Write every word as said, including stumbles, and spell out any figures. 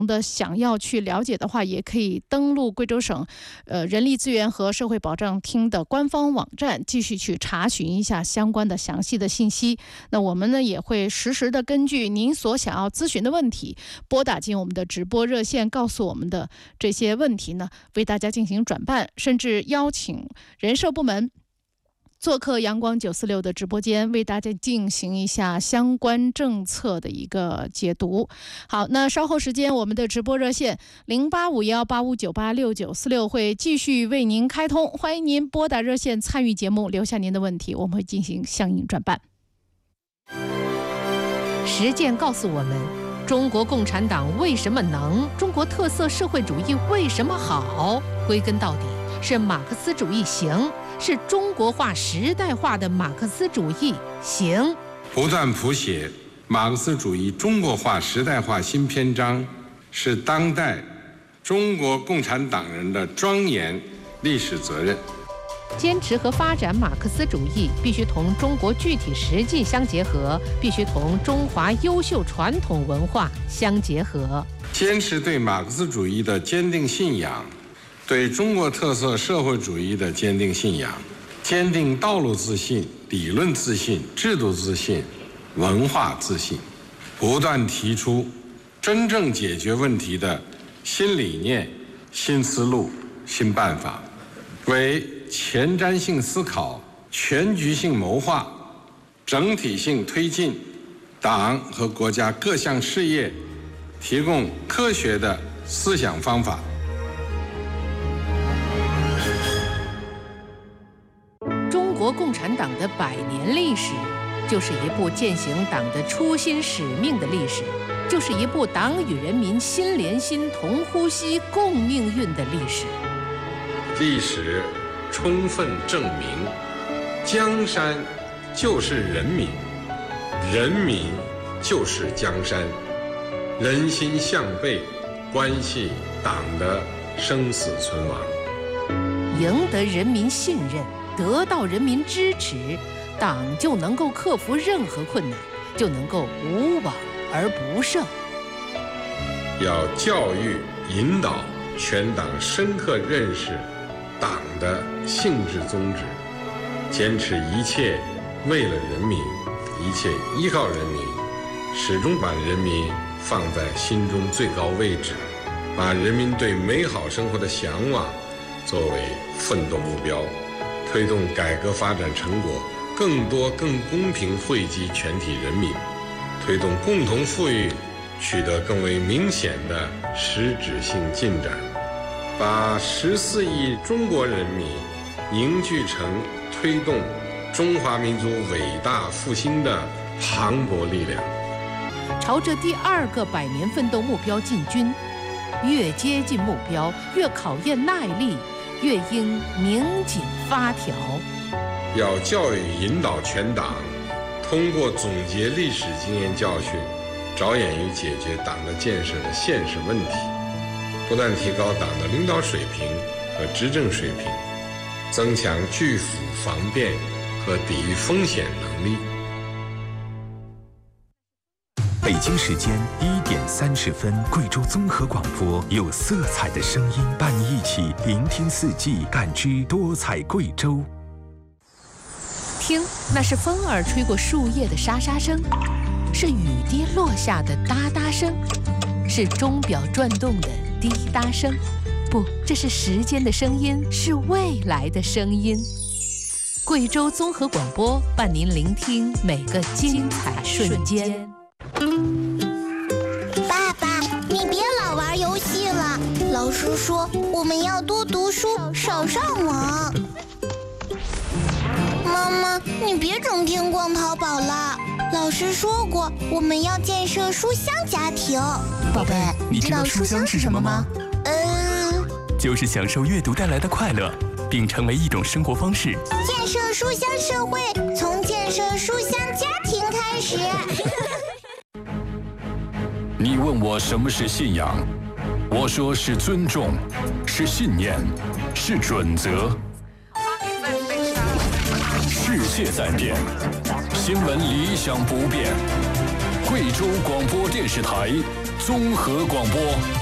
的想要去了解的话，也可以登录贵州省呃人力资源和社会保障厅的官方网站，继续去查询一下相关的详细的信息。那我们呢也会实时的根据您所想要咨询的问题，拨打进我们的直播热线，告诉我们的这些问题呢，为大家进行转办，甚至邀请人社部门做客阳光九四六的直播间，为大家进行一下相关政策的一个解读。好，那稍后时间我们的直播热线零八五幺八五九八六九四六会继续为您开通，欢迎您拨打热线参与节目，留下您的问题，我们会进行相应转办。 实践告诉我们，中国共产党为什么能，中国特色社会主义为什么好，归根到底是马克思主义行，是中国化时代化的马克思主义行。 不断谱写马克思主义中国化时代化新篇章，是当代中国共产党人的庄严历史责任。 坚持和发展马克思主义必须同中国具体实际相结合，必须同中华优秀传统文化相结合。 坚持对马克思主义的坚定信仰，对中国特色社会主义的坚定信仰，坚定道路自信、理论自信、制度自信、文化自信，不断提出真正解决问题的新理念、新思路、新办法，为前瞻性思考、全局性谋划、整体性推进党和国家各项事业提供科学的思想方法。 中国共产党的百年历史，就是一部践行党的初心使命的历史，就是一部党与人民心连心、同呼吸、共命运的历史。 历史充分证明，江山就是人民，人民就是江山，人心向背，关系党的生死存亡。 赢得人民信任，得到人民支持，党就能够克服任何困难，就能够无往而不胜。 要教育引导全党深刻认识党的性质宗旨，坚持一切为了人民，一切依靠人民，始终把人民放在心中最高位置，把人民对美好生活的向往作为奋斗目标，推动改革发展成果更多更公平惠及全体人民，推动共同富裕取得更为明显的实质性进展，把十四亿中国人民凝聚成推动中华民族伟大复兴的磅礴力量。 朝着第二个百年奋斗目标进军，越接近目标，越考验耐力，越应拧紧发条。 要教育引导全党，通过总结历史经验教训，着眼于解决党的建设的现实问题，不断提高党的领导水平和执政水平，增强拒腐防变和抵御风险能力。 北京时间一点三十分，贵州综合广播有色彩的声音，伴你一起聆听四季，感知多彩贵州。 听，那是风儿吹过树叶的沙沙声，是雨滴落下的哒哒声，是钟表转动的滴答声。不，这是时间的声音，是未来的声音。贵州综合广播伴您聆听每个精彩瞬间。 爸爸，你别老玩游戏了，老师说我们要多读书，少上网。妈妈，你别整天逛淘宝了，老师说过我们要建设书香家庭。 宝贝，你知道书香是什么吗？ 嗯， 就是享受阅读带来的快乐，并成为一种生活方式。 建设书香社会，从建设书香家庭开始。 你问我什么是信仰，我说是尊重，是信念，是准则。世界在变，新闻理想不变。贵州广播电视台综合广播。